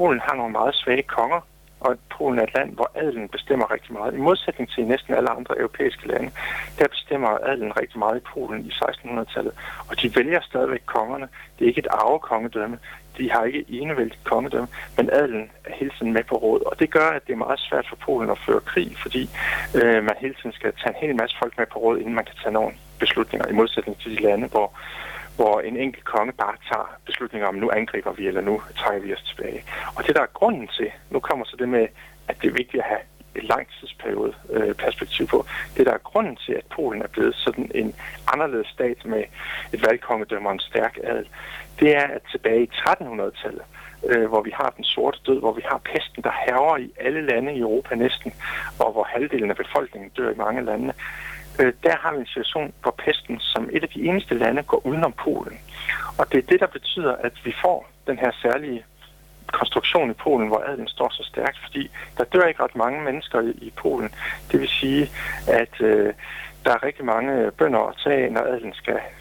Polen har nogle meget svage konger, og Polen er et land, hvor adelen bestemmer rigtig meget. I modsætning til næsten alle andre europæiske lande, der bestemmer adelen rigtig meget i Polen i 1600-tallet. Og de vælger stadigvæk kongerne. Det er ikke et arvekongedømme. De har ikke enevældigt kongedømme, men adelen er hele tiden med på råd. Og det gør, at det er meget svært for Polen at føre krig, fordi man hele tiden skal tage en hel masse folk med på råd, inden man kan tage nogle beslutninger, i modsætning til de lande, hvor en enkelt konge bare tager beslutninger om, nu angriber vi, eller nu trækker vi os tilbage. Og det, der er grunden til, nu kommer så det med, at det er vigtigt at have et langtidsperiode perspektiv på. Det, der er grunden til, at Polen er blevet sådan en anderledes stat med et valgkongedømme og en stærk adel, det er, at tilbage i 1300-tallet, hvor vi har den sorte død, hvor vi har pesten, der hærger i alle lande i Europa næsten, og hvor halvdelen af befolkningen dør i mange lande, der har vi en situation, hvor pesten som et af de eneste lande går udenom Polen. Og det er det, der betyder, at vi får den her særlige konstruktion i Polen, hvor adelen står så stærkt, fordi der dør ikke ret mange mennesker i Polen. Det vil sige, at der er rigtig mange bønder at tage, når adelen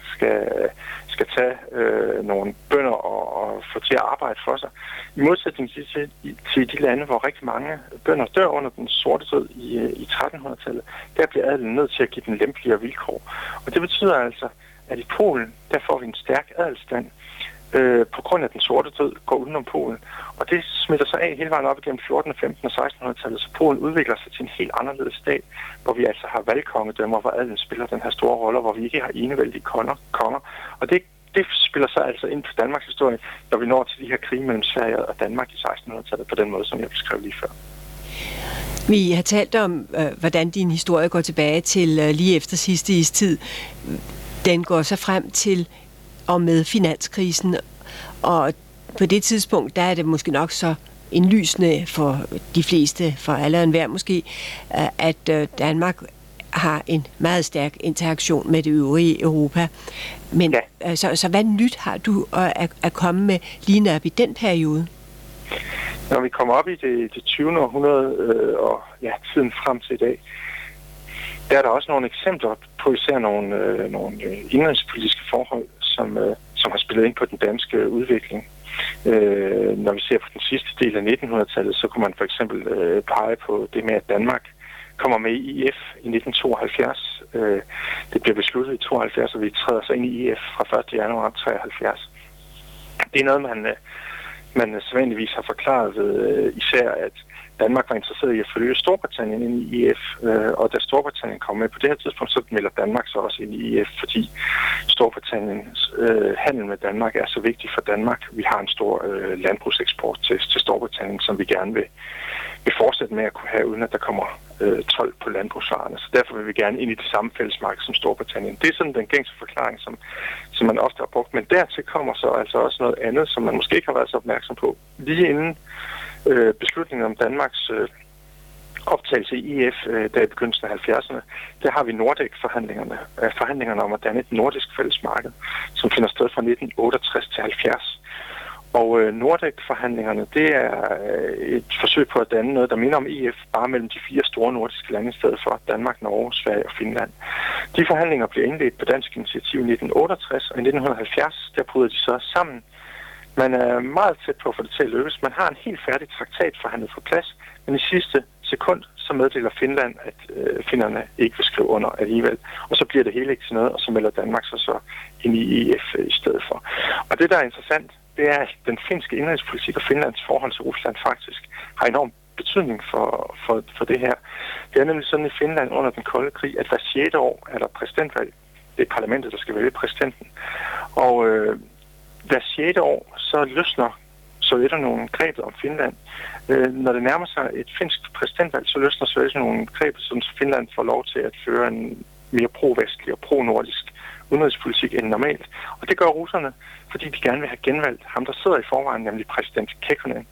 skal tage nogle bønder og få til at arbejde for sig. I modsætning til de lande, hvor rigtig mange bønder dør under den sorte død i 1300-tallet, der bliver adelen nødt til at give den lempeligere vilkår. Og det betyder altså, at i Polen, der får vi en stærk adelstand, på grund af den sorte død går udenom Polen. Og det smitter sig af hele vejen op igennem 14., 15. og 1600-tallet, så Polen udvikler sig til en helt anderledes stat, hvor vi altså har valgkongedømmer, hvor adelen spiller den her store rolle, hvor vi ikke har enevældige konger. Og det spiller sig altså ind på Danmarks historie, når vi når til de her krige mellem Sverige og Danmark i 1600-tallet på den måde, som jeg beskrev lige før. Vi har talt om, hvordan din historie går tilbage til lige efter sidste istid. Den går så frem til og med finanskrisen, og på det tidspunkt, der er det måske nok så indlysende for de fleste, for alle og enhver måske, at Danmark har en meget stærk interaktion med det øvrige Europa. Men ja. Så hvad nyt har du at komme med lige op i den periode? Når vi kommer op i det 20. århundrede og tiden frem til i dag, der er der også nogle eksempler på især nogle indrigspolitiske forhold, som har spillet ind på den danske udvikling. Når vi ser på den sidste del af 1900-tallet, så kunne man for eksempel pege på det med, at Danmark kommer med i IF i 1972. Det bliver besluttet i 1972, og vi træder så ind i IF fra 1. januar 1973. Det er noget, man sædvanligvis har forklaret ved især, at Danmark var interesseret i at følge Storbritannien ind i IF, og da Storbritannien kom med på det her tidspunkt, så melder Danmark så også ind i IF, fordi Storbritanniens handel med Danmark er så vigtig for Danmark. Vi har en stor landbrugseksport til Storbritannien, som vi gerne vil fortsætte med at kunne have, uden at der kommer told på landbrugsvarerne. Så derfor vil vi gerne ind i det samme fællesmarked som Storbritannien. Det er sådan den gængse forklaring, som man ofte har brugt. Men dertil kommer så altså også noget andet, som man måske ikke har været så opmærksom på. Lige inden beslutningen om Danmarks optagelse i IF, der i begyndelsen af 70'erne, der har vi forhandlingerne om at danne et nordisk fællesmarked, som finder sted fra 1968 til 70. Og Nordek-forhandlingerne, det er et forsøg på at danne noget, der minder om IF, bare mellem de 4 store nordiske lande i stedet for Danmark, Norge, Sverige og Finland. De forhandlinger bliver indledt på dansk initiativ i 1968, og i 1970, der bryder de så sammen. Man er meget tæt på at få det til at lykkes. Man har en helt færdig traktat forhandlet på plads, men i sidste sekund, så meddeler Finland, at finnerne ikke vil skrive under alligevel. Og så bliver det hele ikke til noget, og så melder Danmark sig så ind i IF i stedet for. Og det, der er interessant, det er, at den finske indrigspolitik og Finlands forhold til Rusland faktisk har enorm betydning for det her. Det er nemlig sådan i Finland under den kolde krig, at hver 6. år er der præsidentvalg. Det er parlamentet, der skal vælge præsidenten. Og hver 6. år, så løsner sovjetterne nogle grebet om Finland. Når det nærmer sig et finsk præsidentvalg, så løsner sovjetterne nogle grebet, så Finland får lov til at føre en mere pro-vestlig og pro-nordisk udenrigspolitik end normalt. Og det gør russerne, fordi de gerne vil have genvalgt ham, der sidder i forvejen, nemlig præsident Kekkonen,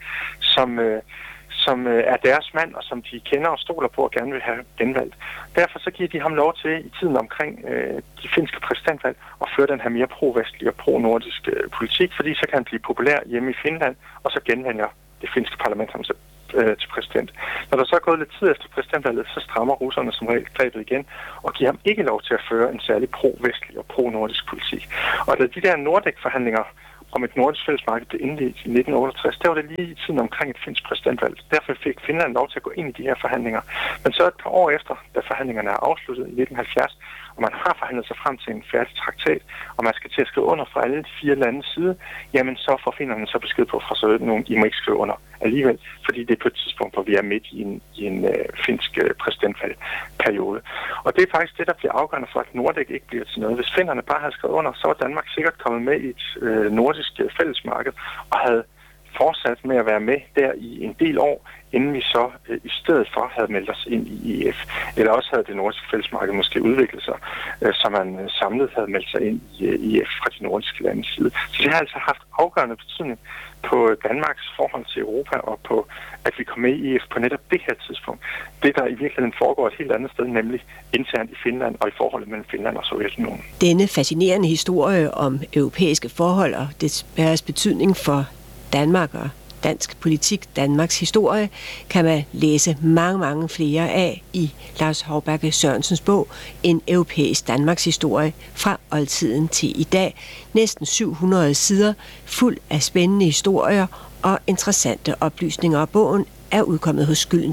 som er deres mand, og som de kender og stoler på og gerne vil have genvalgt. Derfor så giver de ham lov til i tiden omkring de finske præsidentvalg at føre den her mere pro-vestlige og pro-nordiske politik, fordi så kan han blive populær hjemme i Finland, og så genvælger det finske parlament ham til præsident. Når der så er gået lidt tid efter præsidentvalget, så strammer russerne som regel grebet igen og giver ham ikke lov til at føre en særlig pro-vestlig og pro-nordisk politik. Og da de der Nordek-forhandlinger om et nordisk fællesmarked blev indledt i 1968, der var det lige i tiden omkring et finsk præsidentvalg. Derfor fik Finland lov til at gå ind i de her forhandlinger. Men så et par år efter, da forhandlingerne er afsluttet i 1970, og man har forhandlet sig frem til en færdig traktat, og man skal til at skrive under fra alle de 4 landes side, jamen så får finnerne så besked på fra Sovjetunionen, I må ikke skrive under alligevel, fordi det er på et tidspunkt, hvor vi er midt i en finsk præsidentvalgperiode. Og det er faktisk det, der bliver afgørende for, at Nordek ikke bliver til noget. Hvis finnerne bare havde skrevet under, så var Danmark sikkert kommet med i et nordisk fællesmarked, og havde fortsat med at være med der i en del år, inden vi så i stedet for havde meldt os ind i EF. Eller også havde det nordiske fællesmarked måske udviklet sig, så man samlet havde meldt sig ind i EF fra de nordiske landes side. Så det har altså haft afgørende betydning på Danmarks forhold til Europa og på, at vi kom med i EF på netop det her tidspunkt. Det, der i virkeligheden foregår et helt andet sted, nemlig internt i Finland og i forholdet mellem Finland og Sovjetunionen. Denne fascinerende historie om europæiske forhold og deres betydning for Danmark og dansk politik, Danmarks historie, kan man læse mange flere af i Lars Hovbakke Sørensens bog En europæisk Danmarks historie fra oldtiden til i dag. Næsten 700 sider, fuld af spændende historier og interessante oplysninger. Bogen er udkommet hos Gyldent